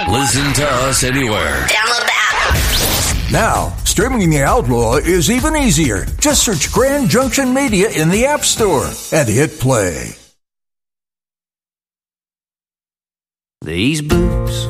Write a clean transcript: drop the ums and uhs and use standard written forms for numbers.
Listen to us anywhere. Download the app. Now, streaming The Outlaw is even easier. Just search Grand Junction Media in the App Store and hit play. These boots